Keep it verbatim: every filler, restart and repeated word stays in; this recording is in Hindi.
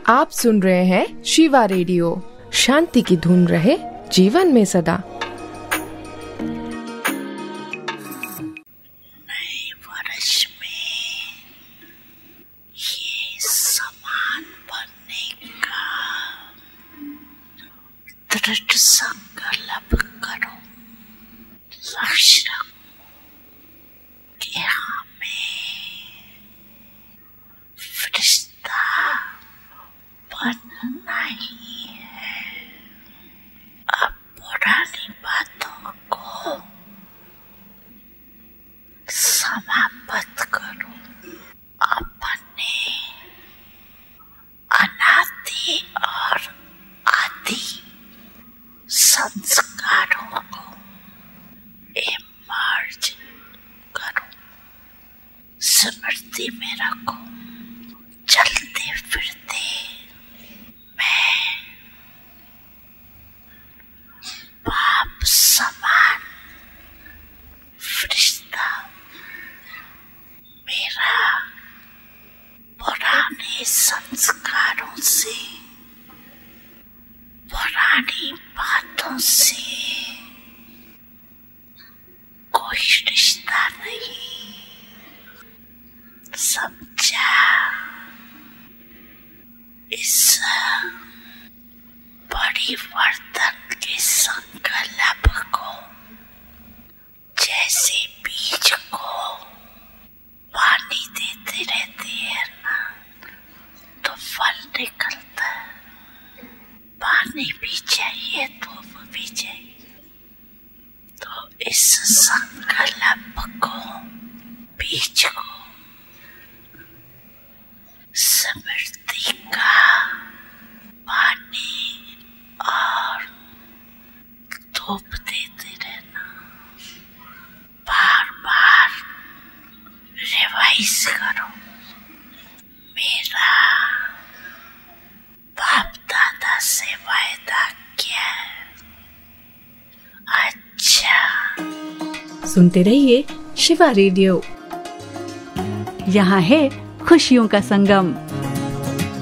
आप सुन रहे हैं शिवा रेडियो। शांति की धुन रहे जीवन में सदा। नए वर्ष में ये समान बनने का दृढ़ संकल्प करो, लक्ष्य रखो कि हमें फरिश्ता बनना ही है। अब पुरानी बातों को समाप्त करो, अपने अनादि और आदि संस्कारों को इमर्ज करो, स्मृति में रखो। चलते फिरते मैं पाप समान फरिश्ता मेरा पुराने संस्कारों से, पुरानी बातों से कोई रिश्ता नहीं। समझा? इस परिवर्तन के संकल्प को जैसे बीज को पानी देते रहते हैं ना, तो फल निकलता है। पानी भी चाहिए, धूप भी चाहिए। तो इस संकल्प को, बीज को स्मृति का पानी और धूप देते रहना। बार बार रिवाइज करो। मेरा बाप दादा से वायदा क्या है? अच्छा, सुनते रहिए शिवा रेडियो। यहाँ है खुशियों का संगम।